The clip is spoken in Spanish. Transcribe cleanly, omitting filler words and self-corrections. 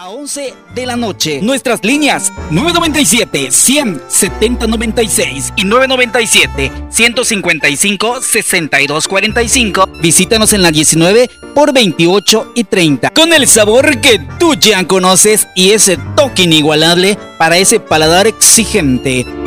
a 11 de la noche. Nuestras líneas 997-100-7096 y 997-155-6245. Visítanos en la 19 por 28 y 30. Con el sabor que tú ya conoces y ese toque inigualable para ese paladar exigente.